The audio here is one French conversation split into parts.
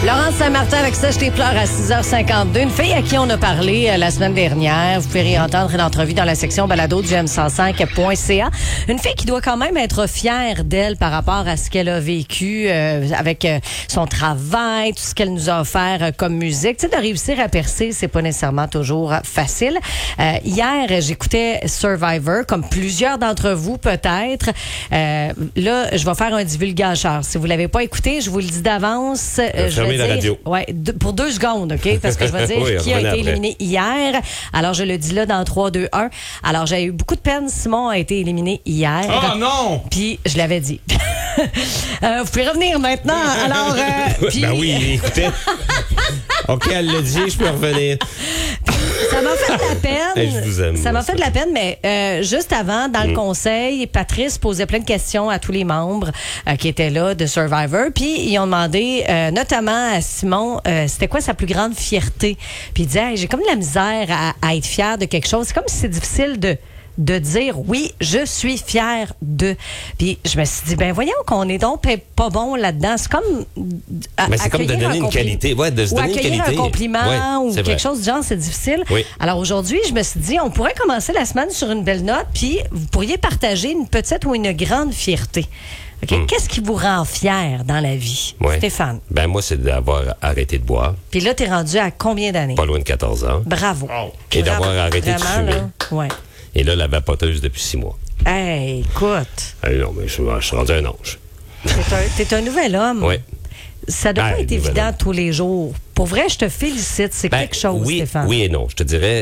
Laurence Saint-Martin avec ça, je t'ai pleure à 6h52. Une fille à qui on a parlé la semaine dernière. Vous pouvez réentendre l'entrevue dans la section balado du m105.ca. Une fille qui doit quand même être fière d'elle par rapport à ce qu'elle a vécu avec son travail, tout ce qu'elle nous a offert comme musique. Tu sais, de réussir à percer, c'est pas nécessairement toujours facile. Hier, j'écoutais Survivor, comme plusieurs d'entre vous peut-être. Là, je vais faire un divulgateur. Si vous l'avez pas écouté, je vous le dis d'avance. Fermez la radio. Ouais, pour 2 secondes, OK? Parce que je vais dire oui, qui a été après. éliminé hier. Alors, je le dis là dans 3, 2, 1. Alors, j'ai eu beaucoup de peine. Simon a été éliminé hier. Oh non! Puis, je l'avais dit. Vous pouvez revenir maintenant. Alors, puis... Ben oui, écoutez. OK, elle l'a dit, je peux revenir. Ça m'a fait de la peine. Hey, je vous aime, Ça m'a moi, fait de la peine, mais juste avant, dans le conseil, Patrice posait plein de questions à tous les membres qui étaient là de Survivor. Puis ils ont demandé, notamment à Simon, c'était quoi sa plus grande fierté. Puis il disait, hey, j'ai comme de la misère à être fier de quelque chose. C'est comme si c'est difficile de dire oui, je suis fière de. Puis je me suis dit, ben voyons qu'on est donc pas bon là-dedans. C'est comme Mais c'est comme de donner une qualité. Ouais, de se donner une accueillir qualité. un compliment Ouais, ou c'est quelque vrai. chose du genre, c'est difficile. Oui. Alors aujourd'hui, je me suis dit, on pourrait commencer la semaine sur une belle note, puis vous pourriez partager une petite ou une grande fierté. OK? Qu'est-ce qui vous rend fier dans la vie, Ouais. Stéphane? Ben moi, c'est d'avoir arrêté de boire, Puis là, t'es rendu à combien d'années? pas loin de 14 ans. Bravo. Et d'avoir arrêté de Vraiment, fumer. là, ouais. Et là, la vapoteuse depuis 6 mois. Hey, écoute, Non, mais je suis rendu un ange. t'es un nouvel homme. Oui. Ça doit Ben, pas être nouvel évident homme. tous les jours. Pour vrai, je te félicite. C'est quelque chose, oui, Stéphane. oui et non. Je te dirais,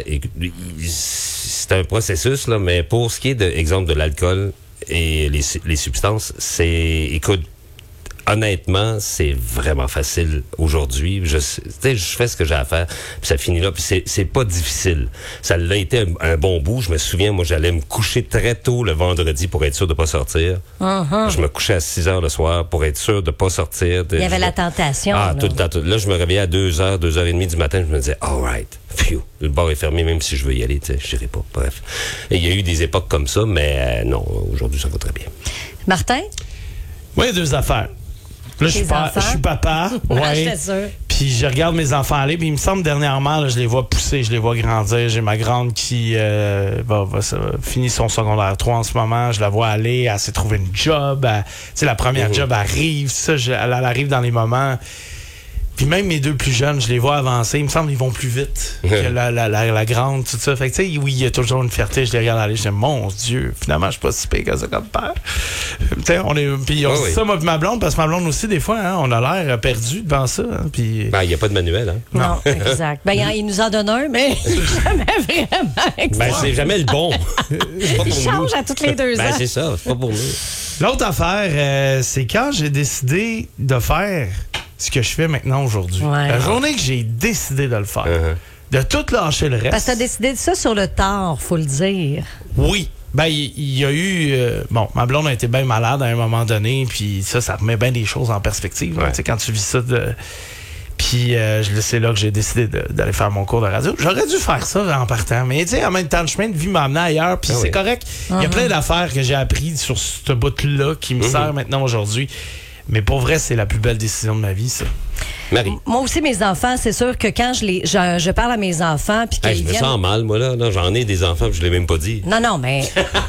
c'est un processus, là, mais pour ce qui est, exemple, de l'alcool et les substances, écoute, honnêtement, c'est vraiment facile aujourd'hui. Je fais ce que j'ai à faire, puis ça finit là. Puis c'est pas difficile. Ça l'a été un bon bout. Je me souviens, moi, j'allais me coucher très tôt le vendredi pour être sûr de pas sortir. Je me couchais à 6 heures le soir pour être sûr de pas sortir. Il y avait la tentation. Ah, là. tout le temps. Là, je me réveillais à 2h, 2h30 du matin. Je me disais, all right, phew, le bar est fermé, même si je veux y aller, tu sais, je n'irai pas. Bref. Et il y a eu des époques comme ça, mais non, aujourd'hui, ça va très bien. Martin? Moi, il y a 2 affaires. Là, je suis papa. Ouais. Ouais. J'étais sûre. Puis je regarde mes enfants aller. Puis il me semble dernièrement, là, je les vois pousser, je les vois grandir. J'ai ma grande qui finit son secondaire 3 en ce moment. Je la vois aller. Elle s'est trouvé une job. Tu sais, la première job arrive. Elle arrive dans les moments. Puis même mes 2 plus jeunes, je les vois avancer. Il me semble qu'ils vont plus vite que la grande, tout ça. Fait que tu sais, oui, il y a toujours une fierté. Je les regarde aller. Je dis, mon Dieu, finalement, je suis pas si pire que ça comme père. Tu sais, puis on dit ça, moi et ma blonde, parce que ma blonde aussi, des fois, hein, on a l'air perdu devant ça. Hein, puis... Ben, il n'y a pas de manuel, hein? Non, exact. Ben, il nous en donne un, mais jamais vraiment exact. Ben, c'est jamais le bon. C'est pas Il pour change nous. à toutes les 2 ans. Ben, c'est ça, c'est pas pour nous. L'autre affaire, c'est quand j'ai décidé de faire ce que je fais maintenant aujourd'hui. Ouais. La journée que j'ai décidé de le faire, de tout lâcher le reste. Parce que t'as décidé de ça sur le tard, faut le dire. Oui. Ben, il y a eu... ma blonde a été bien malade à un moment donné, puis ça remet bien des choses en perspective. Ouais. Tu sais, quand tu vis ça Puis c'est là que j'ai décidé d'aller faire mon cours de radio. J'aurais dû faire ça en partant, mais tu sais, en même temps, le chemin de vie m'a amené ailleurs, puis c'est correct. Il y a plein d'affaires que j'ai apprises sur ce bout-là qui me sert maintenant aujourd'hui. Mais pour vrai, c'est la plus belle décision de ma vie, ça. Marie. Moi aussi, mes enfants, c'est sûr que quand je parle à mes enfants, puis qu'ils Hey, je me viennent... sens mal, moi, là. J'en ai des enfants, puis je l'ai même pas dit. Non, mais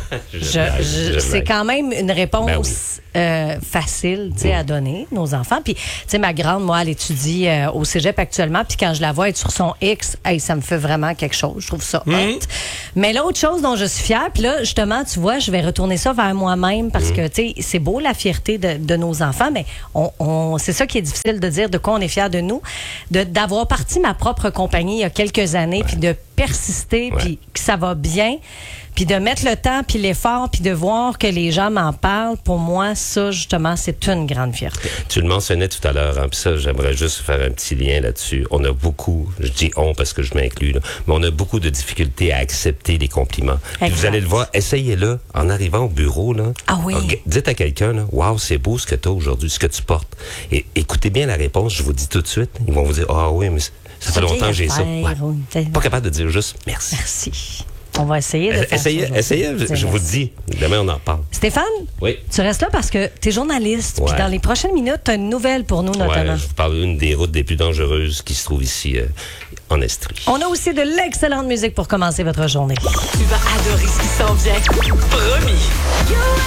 c'est quand même une réponse facile, tu sais, à donner, nos enfants. Puis, tu sais, ma grande, moi, elle étudie au cégep actuellement, puis quand je la vois être sur son X, hey, ça me fait vraiment quelque chose. Je trouve ça hot. Mais l'autre chose dont je suis fière, puis là, justement, tu vois, je vais retourner ça vers moi-même parce que, tu sais, c'est beau la fierté de nos enfants, mais c'est ça qui est difficile de dire, de quoi on est fier de nous, d'avoir parti ma propre compagnie il y a quelques années, puis de persister, puis que ça va bien, puis de mettre le temps, puis l'effort, puis de voir que les gens m'en parlent. Pour moi, ça, justement, c'est une grande fierté. Tu le mentionnais tout à l'heure, hein, puis ça, j'aimerais juste faire un petit lien là-dessus. On a beaucoup, je dis on parce que je m'inclus, là, mais on a beaucoup de difficultés à accepter les compliments. Puis vous allez le voir, essayez-le en arrivant au bureau. Là. Ah oui. Dites à quelqu'un, là, wow, c'est beau ce que tu as aujourd'hui, ce que tu portes. Et écoutez bien la réponse, je vous dis tout de suite. Ils vont vous dire, ah oui, mais ça fait longtemps que j'ai ça. Ouais. Pas capable de dire juste merci. Merci. On va essayer de faire ça. Essayez, je vous le dis. Demain, on en parle. Stéphane? Oui. Tu restes là parce que tu es journaliste. Puis dans les prochaines minutes, tu as une nouvelle pour nous, notamment. Je vous parle d'une des routes les plus dangereuses qui se trouve ici en Estrie. On a aussi de l'excellente musique pour commencer votre journée. Tu vas adorer ce qui s'en vient. Promis.